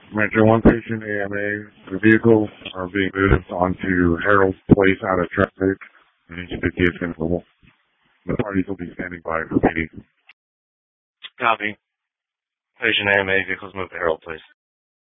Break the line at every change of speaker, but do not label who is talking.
Metro 1 Station AMA. The vehicles are being moved onto Harold Place out of traffic. And each 50 is controllable. The parties will be standing by for PD.
Copy. Station AMA, vehicles move to Harold Place.